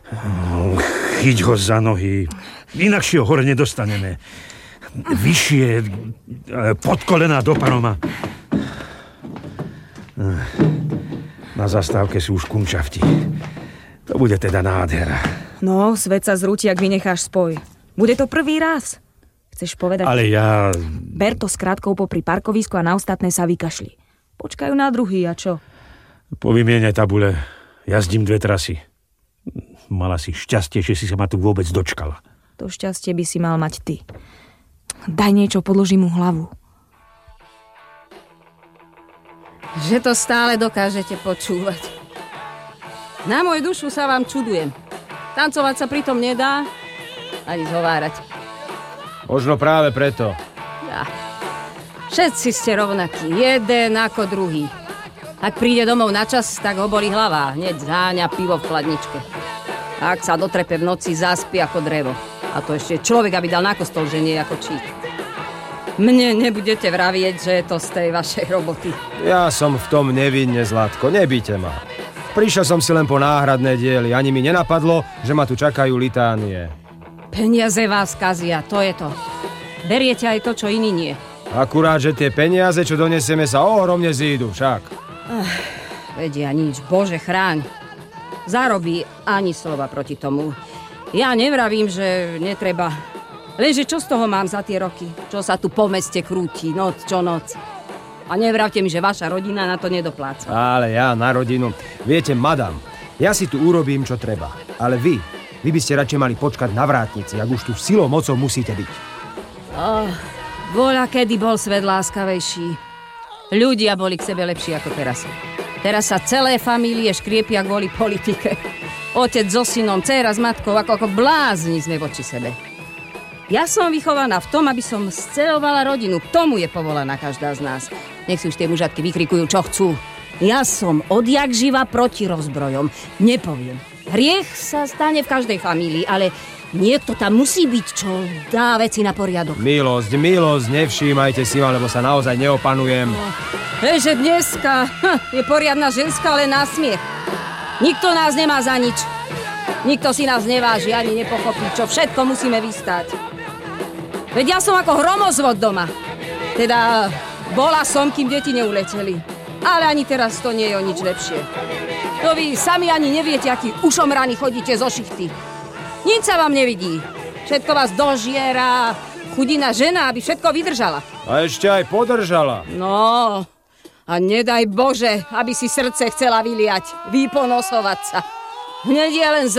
Chyť ho za nohy. Inakšie ho hore nedostaneme. Vyššie, pod kolená do paroma. Na zastávke sú už kunčafti. To bude teda nádhera. No, svet sa zrúti, ak vynecháš spoj. Bude to prvý raz. Chceš povedať? Ale ja... Ber to s krátkou popri parkovisku a na ostatné sa vykašli. Počkajú na druhý a čo? Povymieňaj tabule. Jazdím 2 trasy. Mala si šťastie, že si sa ma tu vôbec dočkala. To šťastie by si mal mať ty. Daj niečo, podložím mu hlavu. Že to stále dokážete počúvať. Na moju dušu sa vám čudujem. Tancovať sa pritom nedá, ani zhovárať. Možno práve preto. Ja. Všetci ste rovnakí, jeden ako druhý. Ak príde domov na čas, tak ho bolí hlava, hneď zháňa pivo v chladničke. Ak sa dotrepe v noci, zaspí ako drevo. A to ešte človek, aby dal na kostol, že nie ako čík. Mne nebudete vravieť, že je to z tej vašej roboty. Ja som v tom nevinne, Zlatko, nebíte ma. Prišiel som si len po náhradné diely, ani mi nenapadlo, že ma tu čakajú litánie. Peniaze vás kazia, to je to. Beriete aj to, čo iní nie. Akurát, že tie peniaze, čo donesieme, sa ohromne zídu, však. Vedia nič, Bože chráň. Zarobí ani slova proti tomu. Ja nevravím, že netreba. Lenže čo z toho mám za tie roky? Čo sa tu po meste krúti, noc čo noc? A nevravte mi, že vaša rodina na to nedopláca. Ale ja na rodinu. Viete, madam, ja si tu urobím, čo treba. Ale vy by ste radšej mali počkať na vrátnici, ak už tu silou mocou musíte byť. Voľa, kedy bol svet láskavejší. Ľudia boli k sebe lepší ako teraz. Teraz sa celé familie škriepia kvôli politike. Otec so synom, dcéra s matkou, ako blázni sme voči sebe. Ja som vychovaná v tom, aby som scelovala rodinu. K tomu je povolaná každá z nás. Nech si už tie mužatky vykrikujú, čo chcú. Ja som odjak živa proti rozbrojom. Nepoviem. Hriech sa stane v každej famílii, ale niekto tam musí byť, čo dá veci na poriadok. Milosť, nevšímajte si ma, lebo sa naozaj neopanujem. Že dneska je poriadna ženská, ale na smiech. Nikto nás nemá za nič. Nikto si nás neváži ani nepochopí, čo všetko musíme vystáť. Veď ja som ako hromozvod doma. Teda bola som, kým deti neuleteli. Ale ani teraz to nie je o nič lepšie. To vy sami ani neviete, aký ušomraní chodíte zo šichty. Nič sa vám nevidí. Všetko vás dožiera. Chudina žena, aby všetko vydržala. A ešte aj podržala. No, a nedaj Bože, aby si srdce chcela vyliať, vyponosovať sa. Hneď je len